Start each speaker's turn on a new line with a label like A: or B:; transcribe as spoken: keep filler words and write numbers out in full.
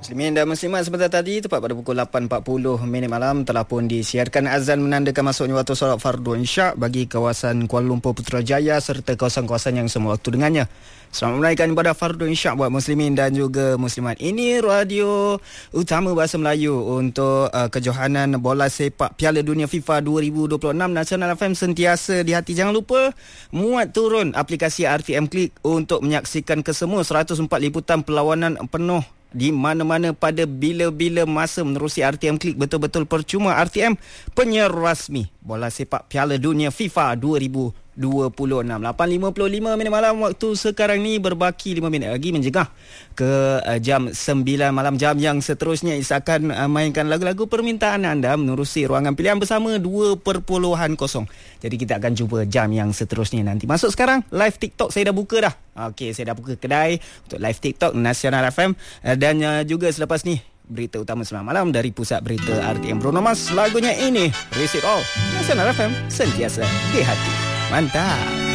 A: Muslimin dan Muslimat, sebentar tadi tepat pada pukul lapan empat puluh minit malam telah pun disiarkan azan menandakan masuknya waktu solat fardu isyak bagi kawasan Kuala Lumpur Putrajaya serta kawasan-kawasan yang semua waktu dengannya. Selamat menunaikan ibadah fardu isyak buat Muslimin dan juga Muslimat. Ini radio utama bahasa Melayu untuk uh, kejohanan bola sepak Piala Dunia FIFA dua ribu dua puluh enam. Nasional F M sentiasa di hati. Jangan lupa muat turun aplikasi R T M Click untuk menyaksikan kesemua seratus empat liputan perlawanan penuh di mana-mana pada bila-bila masa menerusi R T M Click. Betul-betul percuma. R T M, penyiar rasmi bola sepak Piala Dunia FIFA dua ribu dua puluh enam. lapan lima puluh lima minit malam waktu sekarang ni, berbaki lima minit lagi menjengah ke uh, jam sembilan malam. Jam yang seterusnya Isa akan uh, mainkan lagu-lagu permintaan anda menerusi ruangan pilihan bersama dua perpuluhan kosong. Jadi kita akan jumpa jam yang seterusnya nanti. Masuk sekarang live TikTok saya dah buka dah. Okey, saya dah buka kedai untuk live TikTok Nasional F M, uh, dan uh, juga selepas ni berita utama sembilan malam dari pusat berita R T M. Bruno Mars, lagunya ini Risk It All. Nasional F M, sentiasa di hati. Mantap.